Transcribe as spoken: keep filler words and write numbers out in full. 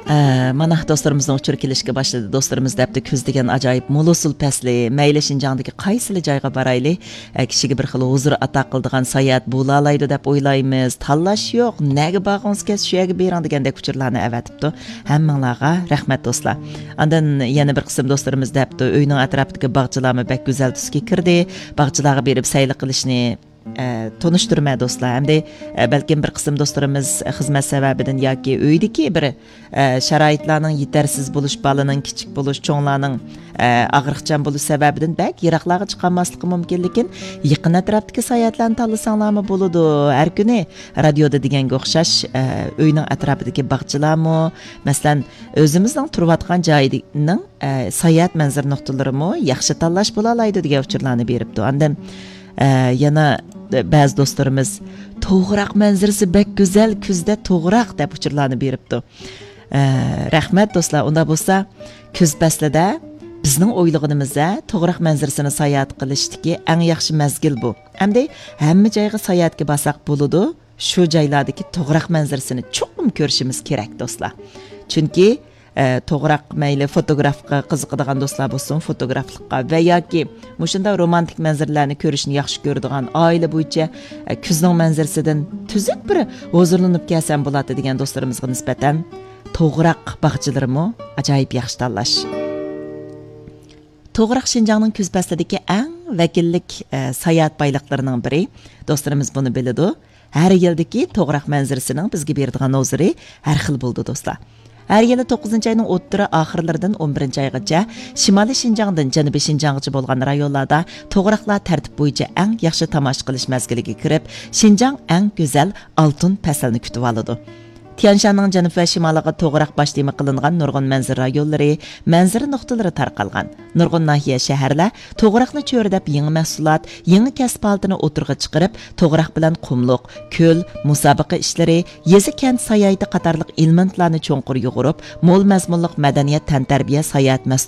Ee, mana dostlarımızın uçur kelishga başladı. Dostlarımız depti köz degan ajoyib mo'l-usul pasli. Mayli Shinjongdagi qaysili joyga borayli, kishiga bir xil huzur ato qiladigan sayohat bo'la oladi deb o'ylaymiz. Tanlash yo'q, nega borg'ingiz kelsa shu yerga bering degandek uchurlarni avatibdi. Hammanglarga rahmat do'stlar. Andan yana bir qism dostlarimiz depti uyning atrofidagi bog'chalarni bak go'zal tusga kirdi. Bog'chalarga berib sayli qilishni tanıştırma dostlar. Hem de belki bir kısım dostlarımız hizmet sebebinden ya ki öydeki bir şaraitlarının yetersiz buluş, balının küçük buluş, çoğunlarının ağırlıkçan buluş sebebinden belki yiraklığa çıkanmaslığı mümkünlekin yakın etraftaki seyahatlerini tanısanlar mı buludu? Her günü radyoda degen okşaş öyünün etrafındaki bakçılar mı? Mesela özümüzden turvatkan cayının seyahat menzir noktaları mı? Yaxşı tanlaş bulalaydı diye uçurlarını beripdi. Andan yana bazı dostlarımız to'g'roq manzarasi bek güzel kuzda to'g'roq deb uchurlarni beribdi. Rahmat do'stlar, unda bo'lsa kuz faslida bizning o'ylig'imizda to'g'roq manzarasini sayohat qilishdagi eng yaxshi mazgil bu. Hamda hamma joyga sayohatga borsak bo'ladi. Shu joylardagi to'g'roq manzarasini cho'qim ko'rishimiz kerak do'stlar. Chunki to'g'roq mayli fotografga qiziqadigan do'stlar bo'lsin, fotograflikqa va yoki mushunda romantik manzaralarni ko'rishni yaxshi ko'radigan oila bo'yicha kuzning manzarasidan tuzuk bir huzurlanib kelsam bo'ladi degan do'stlarimizga nisbatan to'g'roq bog'chilarimi ajoyib yaxshi tanlash. To'g'roq Shinjongning kuz faslidagi eng vakillik sayohat bayliqlarining biri. Do'stlarimiz buni biladi. Har yildagi to'g'roq manzarasining bizga beradigan huzuri har xil bo'ldi do'stlar. Her yılı to'qqizinchi ayning o'rta oxirlaridan o'n birinchi aygacha Shimoliy Shinjongdan Janubiy Shinjonggacha bo'lgan rayonlarda to'g'roqlar tartib bo'yicha eng yaxshi tomosha qilish mazgiliga kirib, Shinjong eng go'zal oltin faslini kutib oladi. Tianshanning janub va shimoliga to'g'roq boshlama qilingan nurg'un manzara yo'llari, manzara nuqtalari tarqalgan. Nurg'un nahiya shaharlar to'g'roqni cho'ridab yangi mahsulot, yangi kasb holatini o'tirg'a chiqarib, to'g'roq bilan qumliq, ko'l, musobaqa ishlari, yezi kent sayohati qatorliq elementlarni cho'nqur yug'urib, mo'l mazmunliq madaniyat tantarbiya sayohat